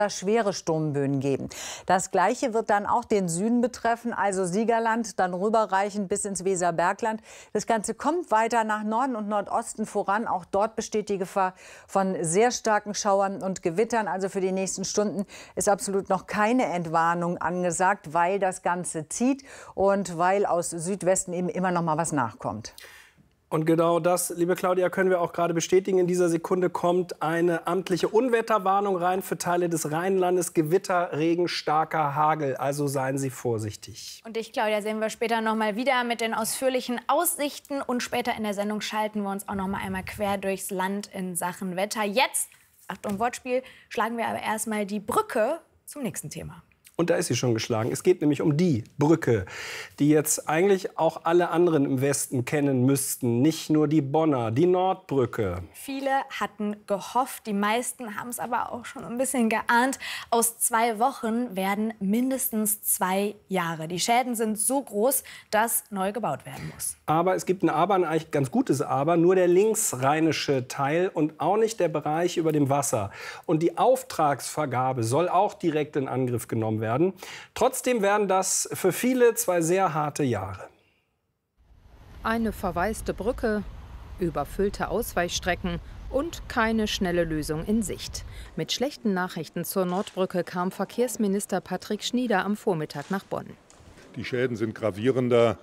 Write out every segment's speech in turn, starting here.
schwere Sturmböen geben. Das Gleiche wird dann auch den Süden betreffen, also Siegerland, dann rüberreichen bis ins Weserbergland. Das Ganze kommt weiter nach Norden und Nordosten voran. Auch dort besteht die Gefahr von sehr starken Schauern und Gewittern. Also für die nächsten Stunden ist absolut noch keine Entwarnung angesagt, weil das Ganze zieht und weil aus Südwesten eben immer noch mal was nachkommt. Und genau das, liebe Claudia, können wir auch gerade bestätigen. In dieser Sekunde kommt eine amtliche Unwetterwarnung rein für Teile des Rheinlandes. Gewitter, Regen, starker Hagel. Also seien Sie vorsichtig. Und dich, Claudia, sehen wir später noch mal wieder mit den ausführlichen Aussichten. Und später in der Sendung schalten wir uns auch noch mal einmal quer durchs Land in Sachen Wetter. Jetzt, Achtung Wortspiel, schlagen wir aber erstmal die Brücke zum nächsten Thema. Und da ist sie schon geschlagen. Es geht nämlich um die Brücke, die jetzt eigentlich auch alle anderen im Westen kennen müssten. Nicht nur die Bonner, die Nordbrücke. Viele hatten gehofft, die meisten haben es aber auch schon ein bisschen geahnt. Aus 2 Wochen werden mindestens 2 Jahre. Die Schäden sind so groß, dass neu gebaut werden muss. Aber es gibt ein Aber, ein eigentlich ganz gutes Aber. Nur der linksrheinische Teil und auch nicht der Bereich über dem Wasser. Und die Auftragsvergabe soll auch direkt in Angriff genommen werden. Trotzdem werden das für viele 2 sehr harte Jahre. Eine verwaiste Brücke, überfüllte Ausweichstrecken und keine schnelle Lösung in Sicht. Mit schlechten Nachrichten zur Nordbrücke kam Verkehrsminister Patrick Schnieder am Vormittag nach Bonn. Die Schäden sind gravierender,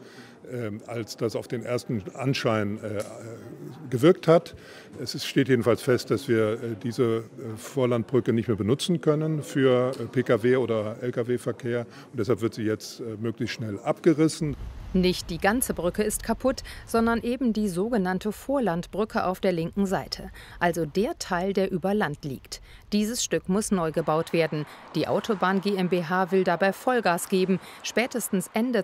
als das auf den ersten Anschein gewirkt hat. Es steht jedenfalls fest, dass wir diese Vorlandbrücke nicht mehr benutzen können für Pkw- oder Lkw-Verkehr. Und deshalb wird sie jetzt möglichst schnell abgerissen. Nicht die ganze Brücke ist kaputt, sondern eben die sogenannte Vorlandbrücke auf der linken Seite. Also der Teil, der über Land liegt. Dieses Stück muss neu gebaut werden. Die Autobahn GmbH will dabei Vollgas geben. Spätestens Ende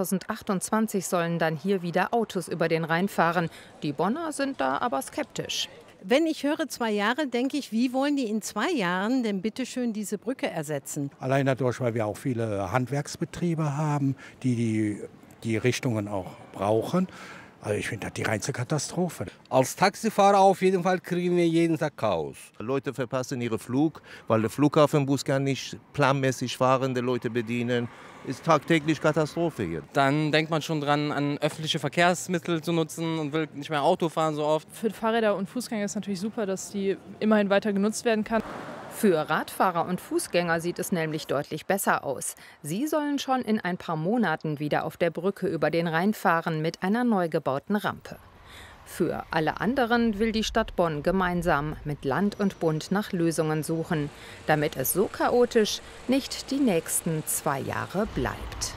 2028 sollen dann hier wieder Autos über den Rhein fahren. Die Bonner sind da aber skeptisch. Wenn ich höre 2 Jahre, denke ich, wie wollen die in 2 Jahren denn bitte schön diese Brücke ersetzen? Allein dadurch, weil wir auch viele Handwerksbetriebe haben, die Richtungen auch brauchen. Also ich finde das die reinste Katastrophe. Als Taxifahrer auf jeden Fall kriegen wir jeden Tag Chaos. Leute verpassen ihren Flug, weil der Flughafenbus kann nicht planmäßig fahrende Leute bedienen. Ist tagtäglich Katastrophe hier. Dann denkt man schon dran, an öffentliche Verkehrsmittel zu nutzen und will nicht mehr Auto fahren so oft. Für Fahrräder und Fußgänger ist natürlich super, dass die immerhin weiter genutzt werden kann. Für Radfahrer und Fußgänger sieht es nämlich deutlich besser aus. Sie sollen schon in ein paar Monaten wieder auf der Brücke über den Rhein fahren mit einer neu gebauten Rampe. Für alle anderen will die Stadt Bonn gemeinsam mit Land und Bund nach Lösungen suchen, damit es so chaotisch nicht die nächsten 2 Jahre bleibt.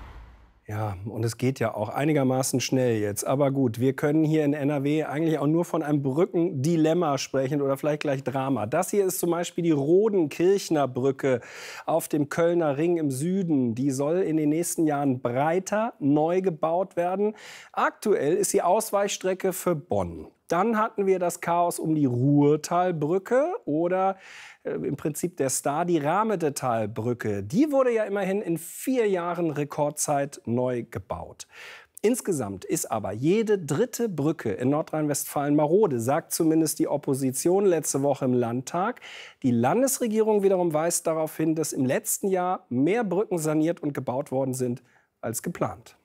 Ja, und es geht ja auch einigermaßen schnell jetzt. Aber gut, wir können hier in NRW eigentlich auch nur von einem Brückendilemma sprechen oder vielleicht gleich Drama. Das hier ist zum Beispiel die Rodenkirchner Brücke auf dem Kölner Ring im Süden. Die soll in den nächsten Jahren breiter, neu gebaut werden. Aktuell ist die Ausweichstrecke für Bonn. Dann hatten wir das Chaos um die Ruhrtalbrücke oder im Prinzip der Star, die Rahmedetalbrücke. Die wurde ja immerhin in 4 Jahren Rekordzeit neu gebaut. Insgesamt ist aber jede 3. Brücke in Nordrhein-Westfalen marode, sagt zumindest die Opposition letzte Woche im Landtag. Die Landesregierung wiederum weist darauf hin, dass im letzten Jahr mehr Brücken saniert und gebaut worden sind als geplant.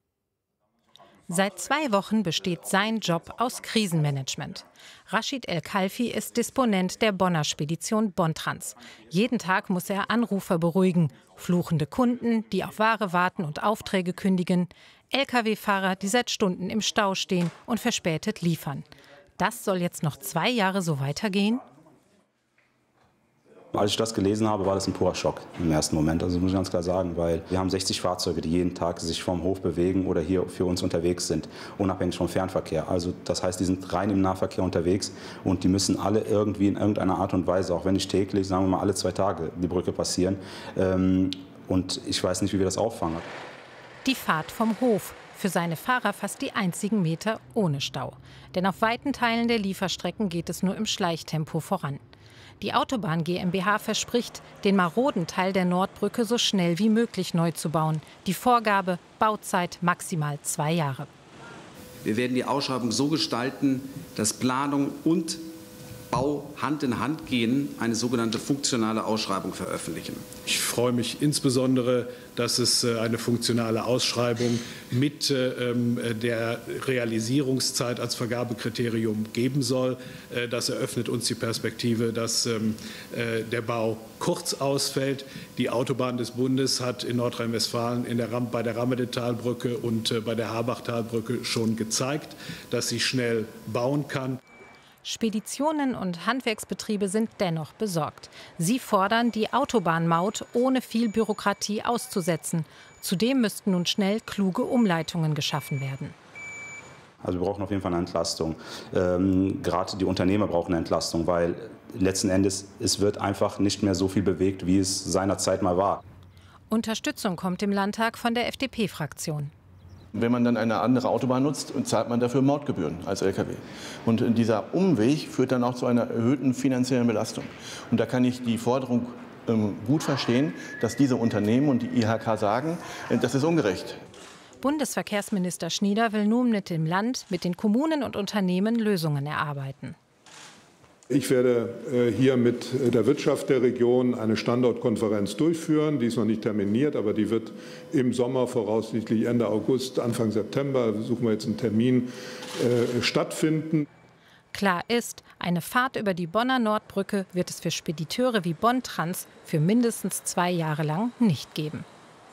Seit 2 Wochen besteht sein Job aus Krisenmanagement. Rashid El-Khalfi ist Disponent der Bonner Spedition Bontrans. Jeden Tag muss er Anrufer beruhigen. Fluchende Kunden, die auf Ware warten und Aufträge kündigen. Lkw-Fahrer, die seit Stunden im Stau stehen und verspätet liefern. Das soll jetzt noch 2 Jahre so weitergehen? Als ich das gelesen habe, war das ein purer Schock im ersten Moment. Also muss ich ganz klar sagen, weil wir haben 60 Fahrzeuge, die jeden Tag sich vom Hof bewegen oder hier für uns unterwegs sind, unabhängig vom Fernverkehr. Also das heißt, die sind rein im Nahverkehr unterwegs und die müssen alle irgendwie in irgendeiner Art und Weise, auch wenn nicht täglich, sagen wir mal alle 2 Tage die Brücke passieren. Und ich weiß nicht, wie wir das auffangen. Die Fahrt vom Hof. Für seine Fahrer fast die einzigen Meter ohne Stau. Denn auf weiten Teilen der Lieferstrecken geht es nur im Schleichtempo voran. Die Autobahn GmbH verspricht, den maroden Teil der Nordbrücke so schnell wie möglich neu zu bauen. Die Vorgabe: Bauzeit maximal 2 Jahre. Wir werden die Ausschreibung so gestalten, dass Planung und Bau Hand in Hand gehen, eine sogenannte funktionale Ausschreibung veröffentlichen. Ich freue mich insbesondere, dass es eine funktionale Ausschreibung mit der Realisierungszeit als Vergabekriterium geben soll. Das eröffnet uns die Perspektive, dass der Bau kurz ausfällt. Die Autobahn des Bundes hat in Nordrhein-Westfalen bei der Rammedetalbrücke und bei der Habachtalbrücke schon gezeigt, dass sie schnell bauen kann. Speditionen und Handwerksbetriebe sind dennoch besorgt. Sie fordern, die Autobahnmaut ohne viel Bürokratie auszusetzen. Zudem müssten nun schnell kluge Umleitungen geschaffen werden. Also wir brauchen auf jeden Fall eine Entlastung. Gerade die Unternehmer brauchen eine Entlastung, weil letzten Endes es wird einfach nicht mehr so viel bewegt, wie es seinerzeit mal war. Unterstützung kommt im Landtag von der FDP-Fraktion. Wenn man dann eine andere Autobahn nutzt, zahlt man dafür Mautgebühren als Lkw. Und dieser Umweg führt dann auch zu einer erhöhten finanziellen Belastung. Und da kann ich die Forderung gut verstehen, dass diese Unternehmen und die IHK sagen, das ist ungerecht. Bundesverkehrsminister Schnieder will nun mit dem Land, mit den Kommunen und Unternehmen Lösungen erarbeiten. Ich werde hier mit der Wirtschaft der Region eine Standortkonferenz durchführen. Die ist noch nicht terminiert, aber die wird im Sommer, voraussichtlich Ende August, Anfang September, suchen wir jetzt einen Termin, stattfinden. Klar ist, eine Fahrt über die Bonner Nordbrücke wird es für Spediteure wie Bontrans für mindestens 2 Jahre lang nicht geben.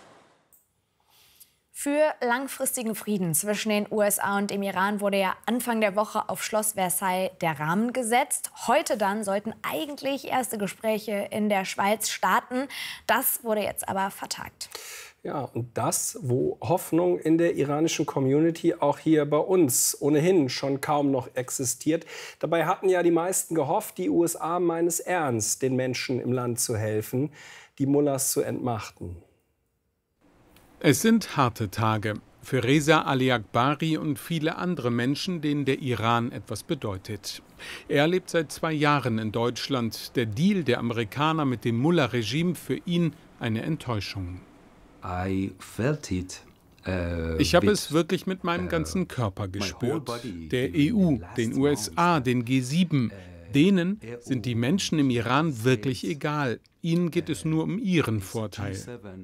Für langfristigen Frieden zwischen den USA und dem Iran wurde ja Anfang der Woche auf Schloss Versailles der Rahmen gesetzt. Heute dann sollten eigentlich erste Gespräche in der Schweiz starten. Das wurde jetzt aber vertagt. Ja, und das, wo Hoffnung in der iranischen Community auch hier bei uns ohnehin schon kaum noch existiert. Dabei hatten ja die meisten gehofft, die USA meinen es ernst, den Menschen im Land zu helfen, die Mullahs zu entmachten. Es sind harte Tage für Reza Ali-Akbari und viele andere Menschen, denen der Iran etwas bedeutet. Er lebt seit 2 Jahren in Deutschland. Der Deal der Amerikaner mit dem Mullah-Regime für ihn eine Enttäuschung. Ich habe es wirklich mit meinem ganzen Körper gespürt. Der EU, den USA, den G7, denen sind die Menschen im Iran wirklich egal. Ihnen geht es nur um ihren Vorteil.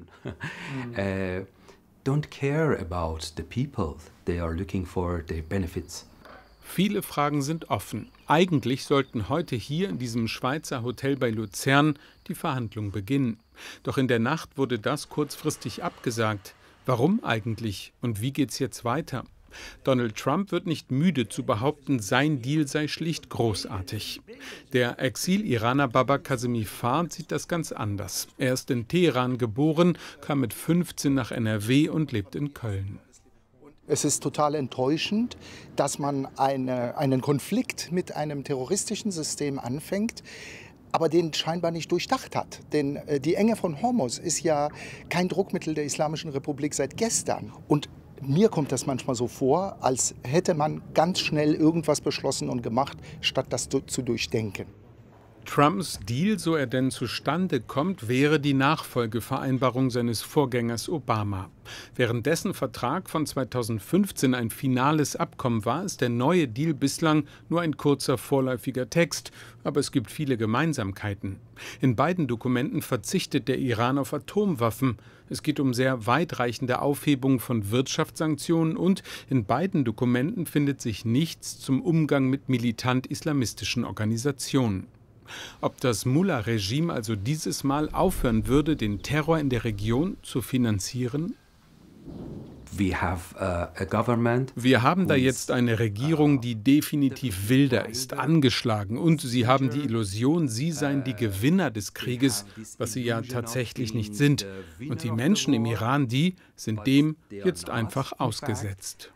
Don't care about the people. They are looking for the benefits. Viele Fragen sind offen. Eigentlich sollten heute hier in diesem Schweizer Hotel bei Luzern die Verhandlungen beginnen. Doch in der Nacht wurde das kurzfristig abgesagt. Warum eigentlich? Und wie geht's jetzt weiter? Donald Trump wird nicht müde zu behaupten, sein Deal sei schlicht großartig. Der Exil-Iraner Babak Kazemi Fard sieht das ganz anders. Er ist in Teheran geboren, kam mit 15 nach NRW und lebt in Köln. Es ist total enttäuschend, dass man einen Konflikt mit einem terroristischen System anfängt, aber den scheinbar nicht durchdacht hat. Denn die Enge von Hormuz ist ja kein Druckmittel der Islamischen Republik seit gestern. Und mir kommt das manchmal so vor, als hätte man ganz schnell irgendwas beschlossen und gemacht, statt das zu durchdenken. Trumps Deal, so er denn zustande kommt, wäre die Nachfolgevereinbarung seines Vorgängers Obama. Während dessen Vertrag von 2015 ein finales Abkommen war, ist der neue Deal bislang nur ein kurzer vorläufiger Text. Aber es gibt viele Gemeinsamkeiten. In beiden Dokumenten verzichtet der Iran auf Atomwaffen. Es geht um sehr weitreichende Aufhebung von Wirtschaftssanktionen und in beiden Dokumenten findet sich nichts zum Umgang mit militant-islamistischen Organisationen. Ob das Mullah-Regime also dieses Mal aufhören würde, den Terror in der Region zu finanzieren? Wir haben da jetzt eine Regierung, die definitiv wilder ist, angeschlagen. Und sie haben die Illusion, sie seien die Gewinner des Krieges, was sie ja tatsächlich nicht sind. Und die Menschen im Iran, die sind dem jetzt einfach ausgesetzt.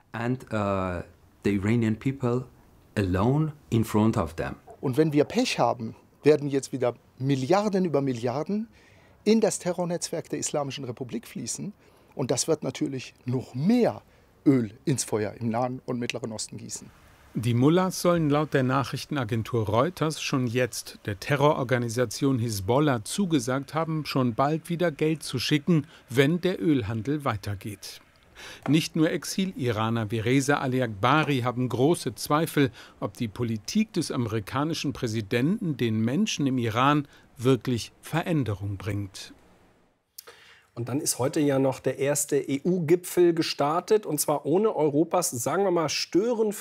Und wenn wir Pech haben, werden jetzt wieder Milliarden über Milliarden in das Terrornetzwerk der Islamischen Republik fließen. Und das wird natürlich noch mehr Öl ins Feuer im Nahen und Mittleren Osten gießen. Die Mullahs sollen laut der Nachrichtenagentur Reuters schon jetzt der Terrororganisation Hisbollah zugesagt haben, schon bald wieder Geld zu schicken, wenn der Ölhandel weitergeht. Nicht nur Exil-Iraner wie Reza Ali Akbari haben große Zweifel, ob die Politik des amerikanischen Präsidenten den Menschen im Iran wirklich Veränderung bringt. Und dann ist heute ja noch der erste EU-Gipfel gestartet, und zwar ohne Europas, sagen wir mal,